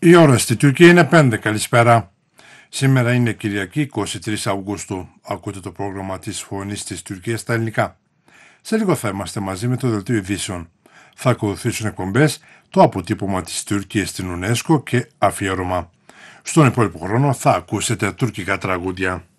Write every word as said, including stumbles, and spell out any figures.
Η ώρα στη Τουρκία είναι πέντε. Καλησπέρα. Σήμερα είναι Κυριακή εικοστή τρίτη Αυγούστου. Ακούτε το πρόγραμμα της Φωνής της Τουρκίας στα ελληνικά. Σε λίγο θα είμαστε μαζί με το Δελτίο Ειδήσεων. Θα ακολουθήσουν εκπομπές το αποτύπωμα της Τουρκίας στην UNESCO και αφιέρωμα. Στον υπόλοιπο χρόνο θα ακούσετε τουρκικά τραγούδια.